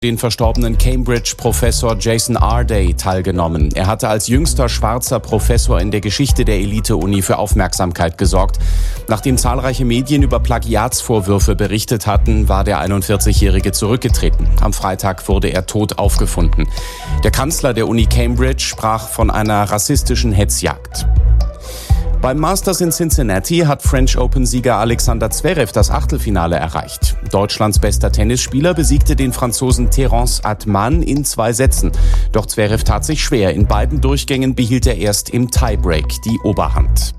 Den verstorbenen Cambridge-Professor Jason Arday teilgenommen. Er hatte als jüngster schwarzer Professor in der Geschichte der Elite-Uni für Aufmerksamkeit gesorgt. Nachdem zahlreiche Medien über Plagiatsvorwürfe berichtet hatten, war der 41-Jährige zurückgetreten. Am Freitag wurde er tot aufgefunden. Der Kanzler der Uni Cambridge sprach von einer rassistischen Hetzjagd. Beim Masters in Cincinnati hat French Open-Sieger Alexander Zverev das Achtelfinale erreicht. Deutschlands bester Tennisspieler besiegte den Franzosen Terence Atman in 2 Sätzen. Doch Zverev tat sich schwer. In beiden Durchgängen behielt er erst im Tiebreak die Oberhand.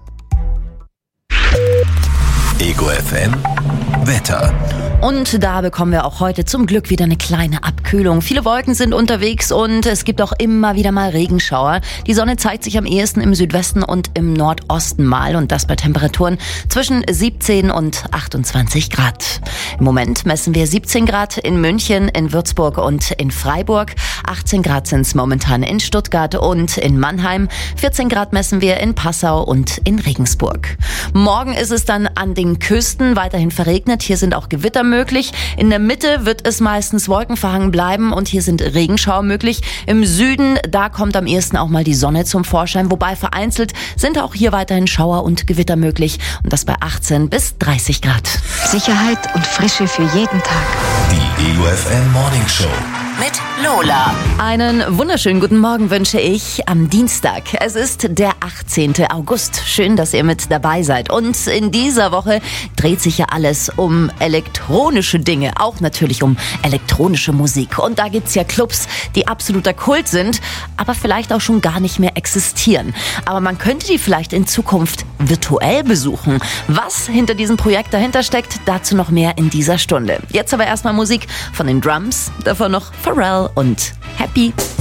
Ego FM Wetter. Und da bekommen wir auch heute zum Glück wieder eine kleine Abkühlung. Viele Wolken sind unterwegs und es gibt auch immer wieder mal Regenschauer. Die Sonne zeigt sich am ehesten im Südwesten und im Nordosten mal und das bei Temperaturen zwischen 17 und 28 Grad. Im Moment messen wir 17 Grad in München, in Würzburg und in Freiburg. 18 Grad sind es momentan in Stuttgart und in Mannheim. 14 Grad messen wir in Passau und in Regensburg. Morgen ist es dann an den Küsten weiterhin verregnet. Hier sind auch Gewitter möglich. In der Mitte wird es meistens wolkenverhangen bleiben und hier sind Regenschauer möglich. Im Süden, da kommt am ehesten auch mal die Sonne zum Vorschein, wobei vereinzelt sind auch hier weiterhin Schauer und Gewitter möglich und das bei 18 bis 30 Grad. Sicherheit und Frische für jeden Tag. Die Ego FM Morning Show. Mit Lola. Einen wunderschönen guten Morgen wünsche ich am Dienstag. Es ist der 18. August. Schön, dass ihr mit dabei seid. Und in dieser Woche dreht sich ja alles um elektronische Dinge. Auch natürlich um elektronische Musik. Und da gibt's ja Clubs, die absoluter Kult sind, aber vielleicht auch schon gar nicht mehr existieren. Aber man könnte die vielleicht in Zukunft virtuell besuchen. Was hinter diesem Projekt dahinter steckt, dazu noch mehr in dieser Stunde. Jetzt aber erstmal Musik von den Drums, davor noch Pharrell und Happy.